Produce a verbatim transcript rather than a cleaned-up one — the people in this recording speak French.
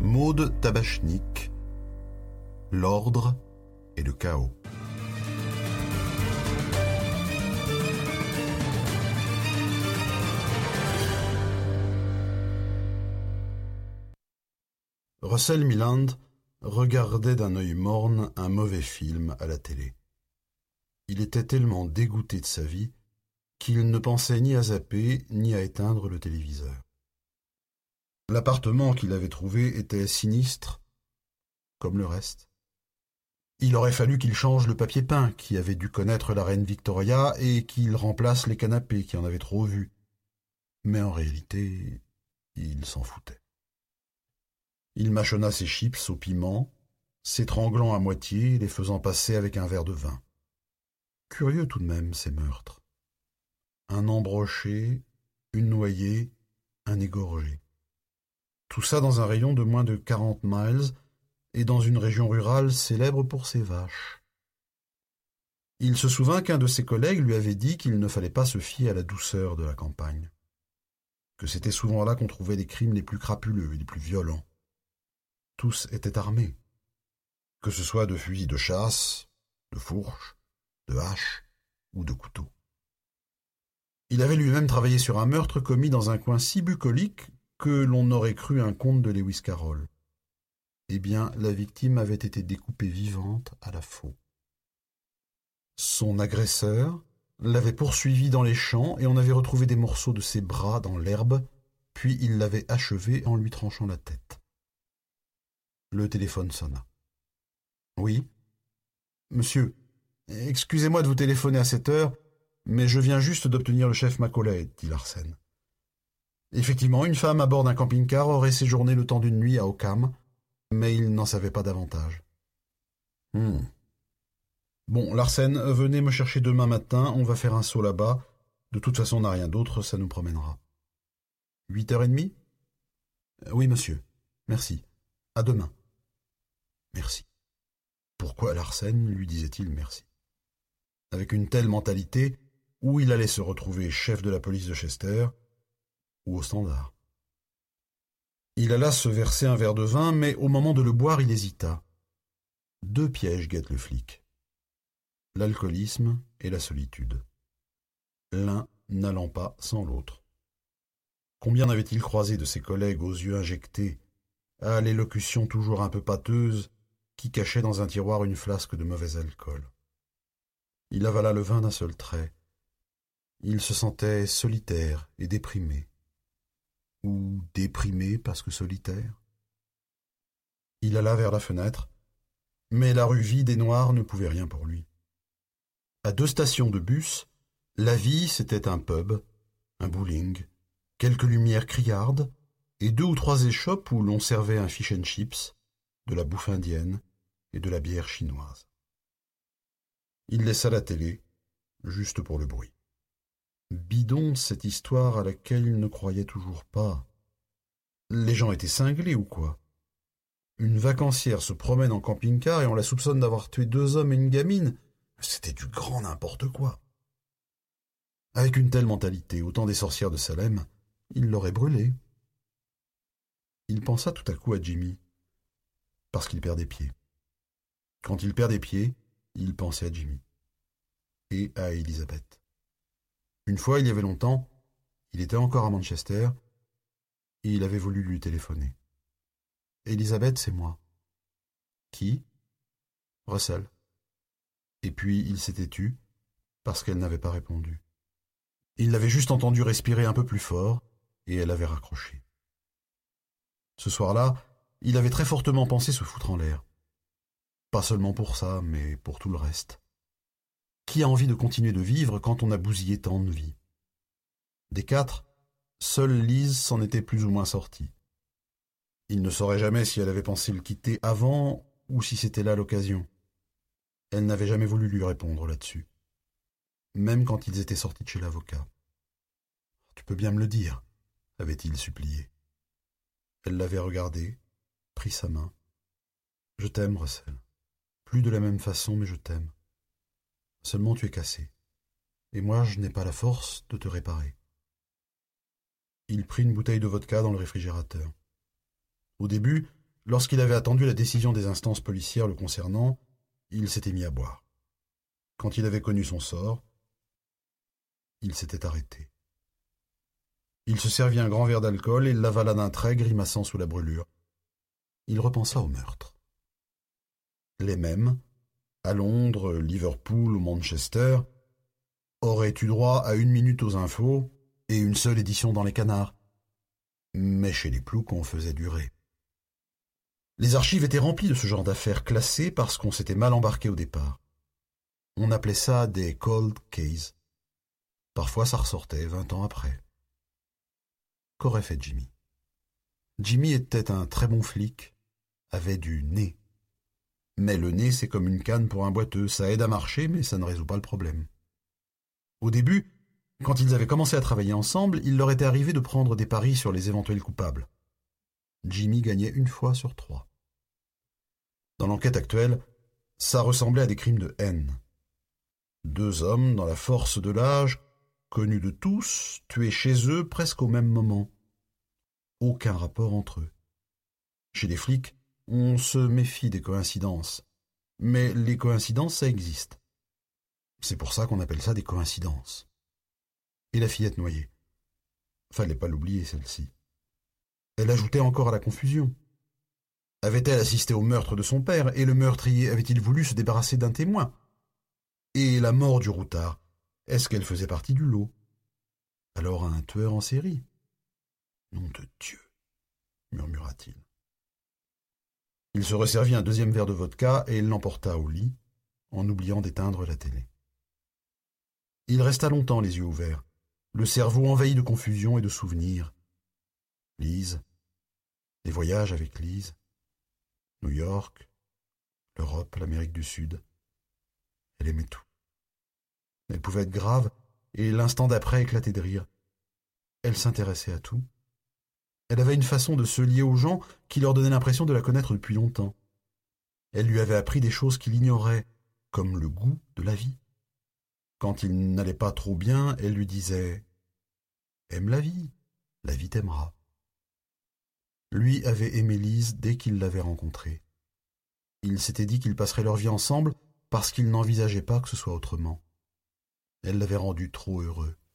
Maud Tabachnik, l'ordre et le chaos. Russell Milland regardait d'un œil morne un mauvais film à la télé. Il était tellement dégoûté de sa vie qu'il ne pensait ni à zapper ni à éteindre le téléviseur. L'appartement qu'il avait trouvé était sinistre, comme le reste. Il aurait fallu qu'il change le papier peint qui avait dû connaître la reine Victoria et qu'il remplace les canapés qui en avaient trop vu. Mais en réalité, il s'en foutait. Il mâchonna ses chips au piment, s'étranglant à moitié et les faisant passer avec un verre de vin. Curieux tout de même, ces meurtres. Un embroché, une noyée, un égorgé. Tout ça dans un rayon de moins de quarante miles et dans une région rurale célèbre pour ses vaches. Il se souvint qu'un de ses collègues lui avait dit qu'il ne fallait pas se fier à la douceur de la campagne, que c'était souvent là qu'on trouvait les crimes les plus crapuleux et les plus violents. Tous étaient armés, que ce soit de fusils de chasse, de fourches, de haches ou de couteaux. Il avait lui-même travaillé sur un meurtre commis dans un coin si bucolique que l'on aurait cru un conte de Lewis Carroll. Eh bien, la victime avait été découpée vivante à la faux. Son agresseur l'avait poursuivi dans les champs et on avait retrouvé des morceaux de ses bras dans l'herbe, puis il l'avait achevé en lui tranchant la tête. Le téléphone sonna. « Oui. Monsieur, excusez-moi de vous téléphoner à cette heure, mais je viens juste d'obtenir le chef Macaulay, dit Larsen. Effectivement, une femme à bord d'un camping-car aurait séjourné le temps d'une nuit à Ockham, mais il n'en savait pas davantage. Hmm. Bon, Larsen, venez me chercher demain matin, on va faire un saut là-bas. De toute façon, on n'a rien d'autre, ça nous promènera. Huit heures et demie ? Oui, monsieur. Merci. À demain. Merci. Pourquoi Larsen lui disait-il merci? Avec une telle mentalité, où il allait se retrouver chef de la police de Chester, ou au Standard. Il alla se verser un verre de vin, mais au moment de le boire, il hésita. Deux pièges guettent le flic. L'alcoolisme et la solitude. L'un n'allant pas sans l'autre. Combien n'avait-il croisé de ses collègues aux yeux injectés, à l'élocution toujours un peu pâteuse, qui cachait dans un tiroir une flasque de mauvais alcool. Il avala le vin d'un seul trait. Il se sentait solitaire et déprimé. Ou déprimé parce que solitaire. Il alla vers la fenêtre, mais la rue vide et noire ne pouvait rien pour lui. À deux stations de bus, la vie c'était un pub, un bowling, quelques lumières criardes et deux ou trois échoppes où l'on servait un fish and chips, de la bouffe indienne et de la bière chinoise. Il laissa la télé, juste pour le bruit. Bidon, cette histoire à laquelle il ne croyait toujours pas. Les gens étaient cinglés ou quoi? Une vacancière se promène en camping-car et on la soupçonne d'avoir tué deux hommes et une gamine. C'était du grand n'importe quoi. Avec une telle mentalité, au temps des sorcières de Salem, il l'aurait brûlé. Il pensa tout à coup à Jimmy, parce qu'il perdait pied. Quand il perdait pied, il pensait à Jimmy. Et à Elizabeth. Une fois, il y avait longtemps, il était encore à Manchester, et il avait voulu lui téléphoner. « Elizabeth, c'est moi. »« Qui ?»« Russell. » Et puis il s'était tu, parce qu'elle n'avait pas répondu. Il l'avait juste entendu respirer un peu plus fort, et elle avait raccroché. Ce soir-là, il avait très fortement pensé se foutre en l'air. Pas seulement pour ça, mais pour tout le reste. Qui a envie de continuer de vivre quand on a bousillé tant de vies? Des quatre, seule Lise s'en était plus ou moins sortie. Il ne saurait jamais si elle avait pensé le quitter avant ou si c'était là l'occasion. Elle n'avait jamais voulu lui répondre là-dessus, même quand ils étaient sortis de chez l'avocat. « Tu peux bien me le dire » avait-il supplié. Elle l'avait regardé, pris sa main. « Je t'aime, Russell. Plus de la même façon, mais je t'aime. Seulement tu es cassé. Et moi, je n'ai pas la force de te réparer. » Il prit une bouteille de vodka dans le réfrigérateur. Au début, lorsqu'il avait attendu la décision des instances policières le concernant, il s'était mis à boire. Quand il avait connu son sort, il s'était arrêté. Il se servit un grand verre d'alcool et l'avala d'un trait, grimaçant sous la brûlure. Il repensa au meurtre. Les mêmes, à Londres, Liverpool ou Manchester, auraient eu droit à une minute aux infos et une seule édition dans les canards. Mais chez les Ploucs, on faisait durer. Les archives étaient remplies de ce genre d'affaires classées parce qu'on s'était mal embarqué au départ. On appelait ça des cold cases. Parfois ça ressortait vingt ans après. Qu'aurait fait Jimmy? Jimmy était un très bon flic, avait du nez. Mais le nez, c'est comme une canne pour un boiteux, ça aide à marcher, mais ça ne résout pas le problème. Au début, quand ils avaient commencé à travailler ensemble, il leur était arrivé de prendre des paris sur les éventuels coupables. Jimmy gagnait une fois sur trois. Dans l'enquête actuelle, ça ressemblait à des crimes de haine. Deux hommes, dans la force de l'âge, connus de tous, tués chez eux presque au même moment. Aucun rapport entre eux. Chez les flics, on se méfie des coïncidences. Mais les coïncidences, ça existe. C'est pour ça qu'on appelle ça des coïncidences. Et la fillette noyée. Fallait pas l'oublier, celle-ci. Elle ajoutait encore à la confusion. Avait-elle assisté au meurtre de son père, et le meurtrier avait-il voulu se débarrasser d'un témoin? Et la mort du routard, est-ce qu'elle faisait partie du lot? Alors un tueur en série? Nom de Dieu, murmura-t-il. Il se resservit un deuxième verre de vodka et l'emporta au lit, en oubliant d'éteindre la télé. Il resta longtemps les yeux ouverts, le cerveau envahi de confusion et de souvenirs. Lise, les voyages avec Lise, New York, l'Europe, l'Amérique du Sud. Elle aimait tout. Elle pouvait être grave et l'instant d'après éclater de rire. Elle s'intéressait à tout. Elle avait une façon de se lier aux gens qui leur donnait l'impression de la connaître depuis longtemps. Elle lui avait appris des choses qu'il ignorait, comme le goût de la vie. Quand il n'allait pas trop bien, elle lui disait « Aime la vie, la vie t'aimera ». Lui avait aimé Lise dès qu'il l'avait rencontrée. Il s'était dit qu'ils passeraient leur vie ensemble parce qu'il n'envisageait pas que ce soit autrement. Elle l'avait rendu trop heureux.